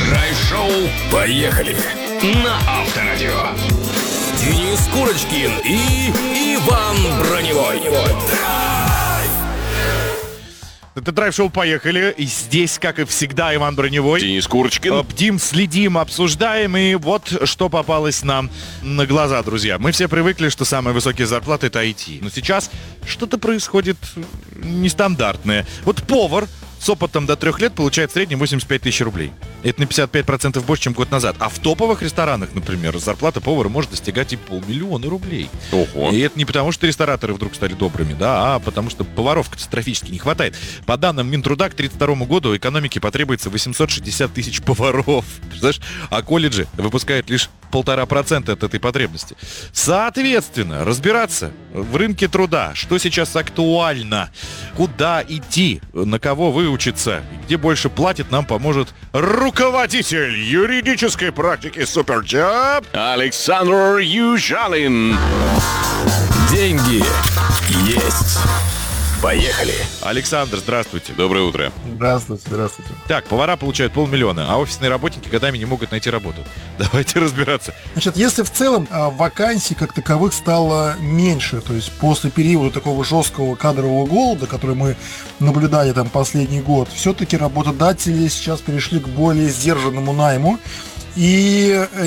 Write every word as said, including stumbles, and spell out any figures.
Драйв-шоу «Поехали» на Авторадио. Денис Курочкин и Иван Броневой. Это драйв-шоу «Поехали». И здесь, как и всегда, Иван Броневой. Денис Курочкин. Бдим, следим, обсуждаем. И вот что попалось нам на глаза, друзья. Мы все привыкли, что самые высокие зарплаты — это ай ти. Но сейчас что-то происходит нестандартное. Вот повар с опытом до трех лет получает в среднем восемьдесят пять тысяч рублей. Это на пятьдесят пять процентов больше, чем год назад. А в топовых ресторанах, например, зарплата повара может достигать и полмиллиона рублей. Ого. И это не потому, что рестораторы вдруг стали добрыми, да, а потому что поваров катастрофически не хватает. По данным Минтруда, к тридцать второму году экономике потребуется восемьсот шестьдесят тысяч поваров. Знаешь, а колледжи выпускают лишь полтора процента от этой потребности. Соответственно, разбираться в рынке труда, что сейчас актуально, куда идти, на кого выучиться, где больше платят, нам поможет руководитель юридической практики Суперджоп Александр Южанин. Деньги есть. Поехали. Александр, здравствуйте. Доброе утро. Здравствуйте, здравствуйте. Так, повара получают полмиллиона, а офисные работники годами не могут найти работу. Давайте разбираться. Значит, если в целом а, вакансий как таковых стало меньше, то есть после периода такого жесткого кадрового голода, который мы наблюдали там последний год, все-таки работодатели сейчас перешли к более сдержанному найму. И